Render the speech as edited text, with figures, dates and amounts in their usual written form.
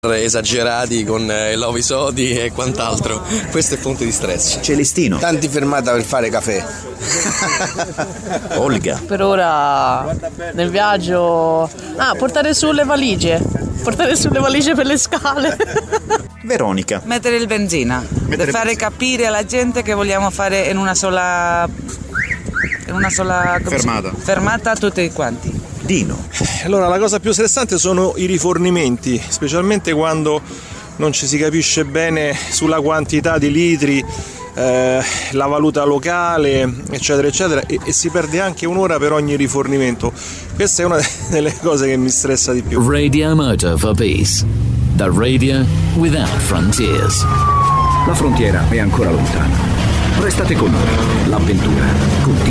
esagerati con l'ovisodi e quant'altro. Questo è fonte di stress. Celestino. Tanti fermata per fare caffè. Olga. Per ora nel viaggio portare su le valigie per le scale. Veronica. Mettere il benzina, per fare capire alla gente che vogliamo fare in una sola fermata tutti quanti. Dino. Allora, la cosa più stressante sono i rifornimenti, specialmente quando non ci si capisce bene sulla quantità di litri, la valuta locale, eccetera eccetera, e si perde anche un'ora per ogni rifornimento. Questa è una delle cose che mi stressa di più. Radio Motor for Peace, the radio without frontiers. La frontiera è ancora lontana. Restate con noi, l'avventura continua.